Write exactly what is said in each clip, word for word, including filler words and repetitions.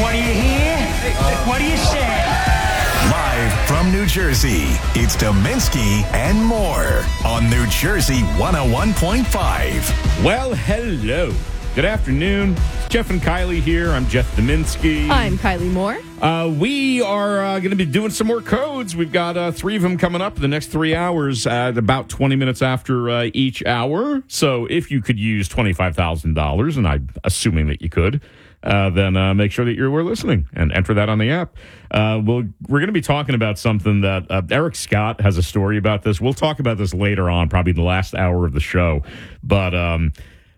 What do you hear? What do you say? Live from New Jersey, it's Dominski and more on New Jersey one oh one point five. Well, hello. Good afternoon. Jeff and Kylie here. I'm Jeff Dominski. I'm Kylie Moore. Uh, we are uh, going to be doing some more codes. We've got uh, three of them coming up in the next three hours at about twenty minutes after uh, each hour. So if you could use twenty-five thousand dollars, and I'm assuming that you could, uh, then uh, make sure that you were listening and enter that on the app. Uh, we'll, we're going to be talking about something that uh, Eric Scott has a story about this. We'll talk about this later on, probably the last hour of the show. But um,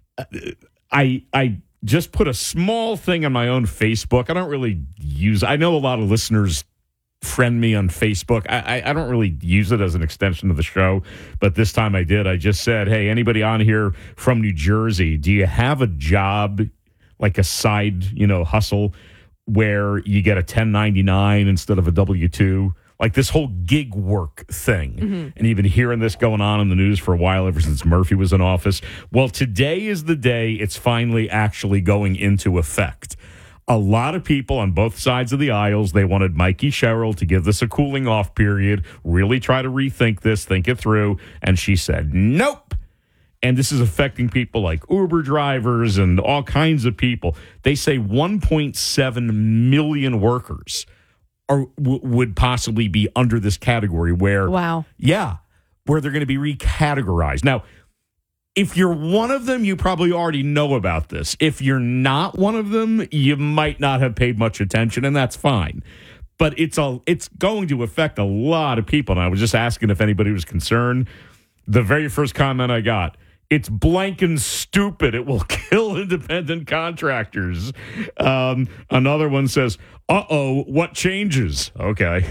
I I just put a small thing on my own Facebook. I don't really use I know a lot of listeners friend me on Facebook. I, I, I don't really use it as an extension of the show, but this time I did. I just said, hey, anybody on here from New Jersey, do you have a job, like a side, you know, hustle where you get a ten ninety-nine instead of a W two? Like this whole gig work thing. Mm-hmm. And you've been hearing this going on in the news for a while, ever since Murphy was in office. Well, today is the day it's finally actually going into effect. A lot of people on both sides of the aisles, they wanted Mikey Sherrill to give this a cooling off period, really try to rethink this, think it through. And she said, nope. And this is affecting people like Uber drivers and all kinds of people. They say one point seven million workers Or w- would possibly be under this category where, wow, yeah, where they're going to be recategorized. Now, if you're one of them, you probably already know about this. If you're not one of them, you might not have paid much attention, and that's fine. But it's a, it's going to affect a lot of people. And I was just asking if anybody was concerned. The very first comment I got, it's blanking stupid. It will kill independent contractors. Um, another one says, uh-oh, what changes? Okay.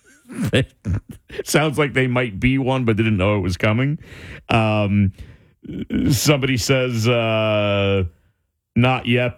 Sounds like they might be one, but didn't know it was coming. Um, somebody says, uh, not yet.